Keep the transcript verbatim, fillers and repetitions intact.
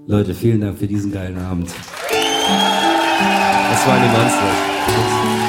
Leute, vielen Dank für diesen geilen Abend. Das waren die Monsters.